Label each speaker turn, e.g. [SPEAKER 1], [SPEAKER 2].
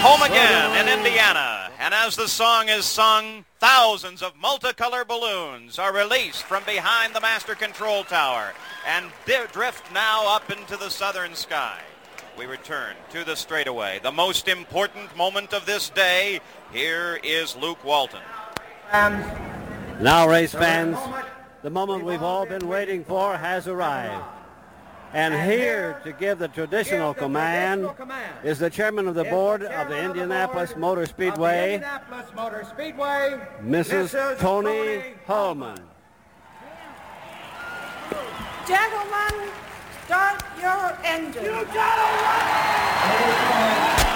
[SPEAKER 1] Home again in Indiana, and as the song is sung, thousands of multicolor balloons are released from behind the master control tower and drift now up into the southern sky. We return to the straightaway. The most important moment of this day, here is Luke Walton.
[SPEAKER 2] Now, race fans, the moment we've all been waiting for has arrived. And here to give the traditional command is the chairman of the board of the Indianapolis Motor Speedway, Mrs. Toni Hullman.
[SPEAKER 3] Gentlemen, start your engine.
[SPEAKER 4] You gentlemen!